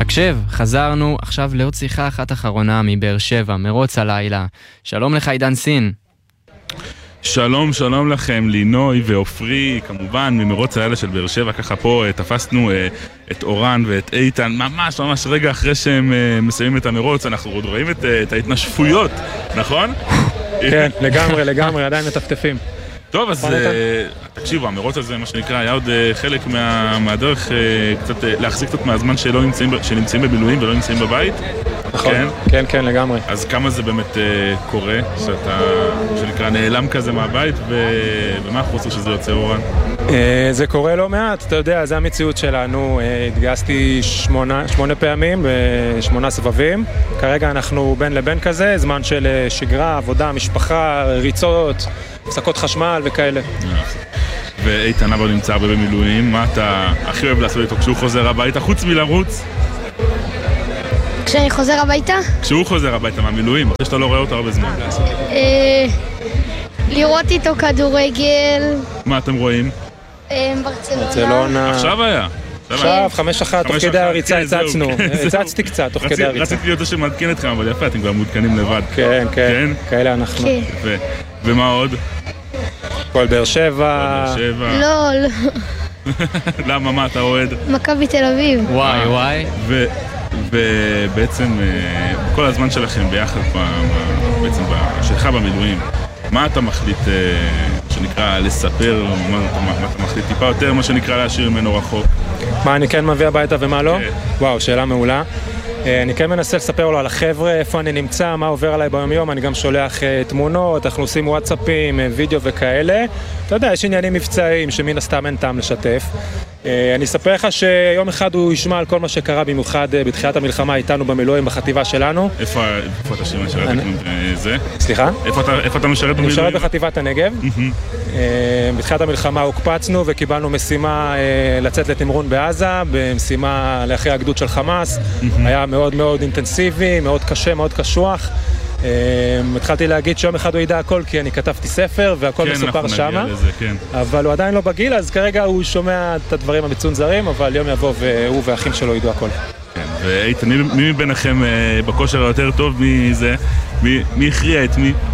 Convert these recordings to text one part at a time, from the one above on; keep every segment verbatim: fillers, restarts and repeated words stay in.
הקשב, חזרנו עכשיו לעוד שיחה אחת אחרונה מבאר שבע, מרוץ הלילה. שלום לך עידן סין. שלום, שלום לכם, לינוי ואופרי, כמובן ממרוץ הלילה של באר שבע. ככה פה תפסנו את אורן ואת איתן ממש ממש רגע אחרי שהם מסיימים את המרוץ. אנחנו עוד רואים את, את ההתנשפויות, נכון? כן, לגמרי, לגמרי, עדיין מטפטפים. טוב, אז תקשיבו, המרוץ הזה, מה שנקרא, היה עוד חלק מה, מהדרך קצת להחזיק קצת מהזמן שלא נמצאים, שנמצאים במילואים ולא נמצאים בבית. נכון, כן, כן, כן, לגמרי. אז כמה זה באמת קורה, שאתה, שנקרא, נעלם כזה מהבית, ומה החוסר שזה יוצא, אורן? זה קורה לא מעט, אתה יודע, זה המציאות שלנו. התגייסתי שמונה, שמונה פעמים, בשמונה סבבים. כרגע אנחנו בין לבין כזה, זמן של שגרה, עבודה, משפחה, ריצות, הפסקות חשמל וכאלה. ואיתן אבל נמצא הרבה במילואים, מה אתה הכי אוהב לעשות איתו כשהוא חוזר הביתה, חוץ מלרוץ? כשאני חוזר הביתה? כשהוא חוזר הביתה מהמילואים, אחרי שאתה לא רואה אותו הרבה זמן. לראות איתו כדורגל. מה אתם רואים? ברצלונה. עכשיו היה. עכשיו, חמש אחת, תוך כדי הריצה הצצנו, הצצתי קצת תוך כדי הריצה. רציתי להיות שמעדכן אתכם, אבל יפה, אתם כבר מעודכנים לבד. כן, כן, כאלה אנחנו. ומה עוד? כל באר שבע. לא, לא. למה, מה אתה אוהד? מכבי תל אביב. וואי, וואי. ובעצם כל הזמן שלכם ביחד, בעצם שלך במילואים, מה אתה מחליט שנקרא לספר, מה אתה מחליט טיפה יותר, מה שנקרא להשאיר ממנו רחוק? מה אני כן מביא הביתה ומה לא? וואו, שאלה מעולה. אני כן מנסה לספר לו על החבר'ה, איפה אני נמצא, מה עובר עליי ביום יום. אני גם שולח תמונות, אנחנו עושים וואטסאפים, וידאו וכאלה. אתה יודע, יש עניינים מבצעיים שמן הסתם אין טעם לשתף. אני אספר לך שיום אחד הוא ישמע על כל מה שקרה, במיוחד בתחילת המלחמה איתנו במילואים בחטיבה שלנו. איפה אתה משרת זה? סליחה? איפה אתה משרת במילואים? אני משרת בחטיבת הנגב. בתחילת המלחמה הוקפצנו וקיבלנו משימה לצאת לתמרון בעזה, במשימה לאחרי הגדוד של חמאס. היה מאוד מאוד אינטנסיבי, מאוד קשה, מאוד קשוח. התחלתי להגיד שיום אחד הוא ידע הכל, כי אני כתבתי ספר והכל מסופר שמה, אבל הוא עדיין לא בגיל, אז כרגע הוא שומע את הדברים המצונזרים, אבל יום יבוא והוא והאחים שלו ידעו הכל. ואיתן, מי מביניכם בכושר היותר טוב? מי זה? מי הכריע את מי?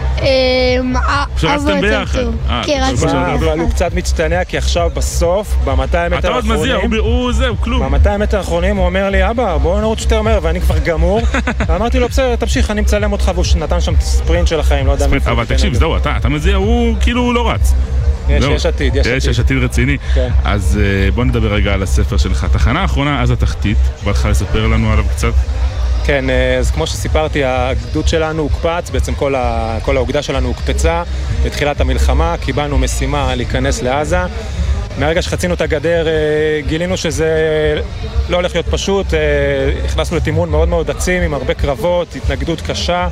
שרצתם ביחד. אבל הוא קצת מצטנע, כי עכשיו בסוף, ב-מאתיים מטר האחרונים, אתה עוד מזיע, הוא זהו, כלום. ב-מאתיים מטר האחרונים הוא אומר לי, אבא, בואו נרוץ יותר מהר, ואני כבר גמור. ואמרתי לו, בסדר, תמשיך, אני מצלם אותך, והוא נתן שם ספרינט של החיים, לא יודע. אבל תקשיב, זהו, אתה מזיע, הוא כאילו לא רץ. יש, יש עתיד, יש עתיד. יש עתיד רציני. אז בואו נדבר רגע על הספר שלך. תחנה האחרונה, אז התחתית, בא לך לספר לנו עליו קצת? כן, אז כמו שסיפרתי, הגדוד שלנו הוקפץ, בעצם כל, ה, כל האוגדה שלנו הוקפצה בתחילת המלחמה, קיבלנו משימה להיכנס לעזה. מהרגע שחצינו את הגדר גילינו שזה לא הולך להיות פשוט, הכנסנו לתימון מאוד מאוד עצים עם הרבה קרבות, התנגדות קשה.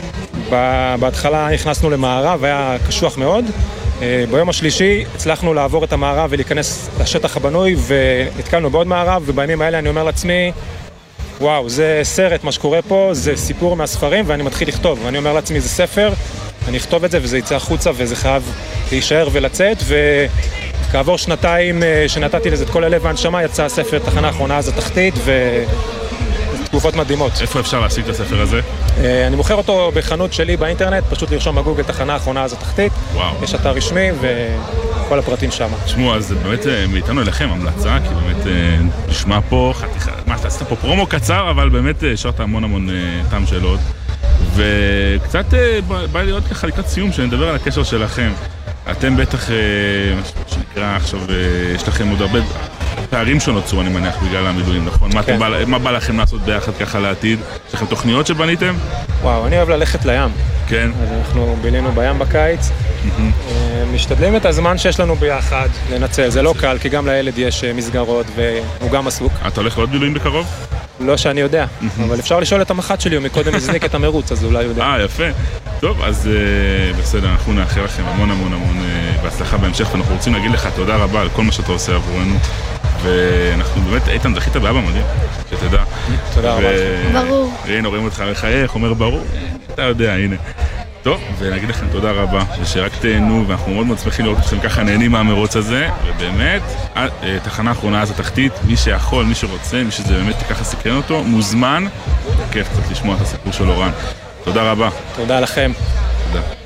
בהתחלה נכנסנו למערב, היה קשוח מאוד. ביום השלישי הצלחנו לעבור את המערב ולהיכנס לשטח הבנוי, ונתקלנו בעוד מערב, ובימים האלה אני אומר לעצמי, וואו, זה סרט, מה שקורה פה, זה סיפור מהספרים, ואני מתחיל לכתוב. ואני אומר לעצמי, זה ספר, אני אכתוב את זה, וזה יצא החוצה, וזה חייב להישאר ולצאת, וכעבור שנתיים שנתתי לזה את כל הלב והנשמה, יצא הספר תחנה האחרונה, אז התחתית, ותגובות מדהימות. איפה אפשר להשיג את הספר הזה? אני מוכר אותו בחנות שלי באינטרנט, פשוט לרשום בגוגל תחנה האחרונה, אז התחתית. וואו. יש אתר רשמי, וכל הפרטים שם. תשמעו, אז באמת מאיתנו אליכם המלצה, כי באמת נשמע פה חתיכה, מה, אתה עשית פה פרומו קצר, אבל באמת שרת המון המון טעם שאלות, וקצת בא לי עוד ככה לקראת סיום, שנדבר על הקשר שלכם. אתם בטח, מה שנקרא עכשיו, יש לכם עוד הרבה פערים שנוצרו, אני מניח, בגלל המילואים, נכון? מה, אתם, מה בא לכם לעשות ביחד ככה לעתיד? יש לכם תוכניות שבניתם? וואו, אני אוהב ללכת לים. כן. אז אנחנו בילינו בים בקיץ. משתדלים את הזמן שיש לנו ביחד לנצל. זה לא קל, כי גם לילד יש מסגרות והוא גם עסוק. אתה הולך לעוד בילואים בקרוב? לא שאני יודע, אבל אפשר לשאול את המח"ט שלי, הוא מקודם הזניק את המרוץ, אז אולי יודע. אה, יפה. טוב, אז בסדר, אנחנו נאחל לכם המון המון המון בהצלחה בהמשך, ואנחנו רוצים להגיד לך תודה רבה על כל מה שאתה עושה עבורנו, ואנחנו באמת, איתן, זכית באבא מדהים, שתדע. תודה רבה. ברור. הנה, רואים אותך לחייך, אומר ברור, אתה יודע, הנה. טוב, ונגיד לכם תודה רבה, ושרק תהנו, ואנחנו מאוד מאוד שמחים לראות אתכם ככה נהנים מהמרוץ הזה, ובאמת, תחנה האחרונה אז התחתית, מי שיכול, מי שרוצה, מי שזה באמת ככה סקרן אותו, מוזמן, כיף קצת לשמוע את הסיפור של אורן. תודה רבה. תודה לכם. תודה.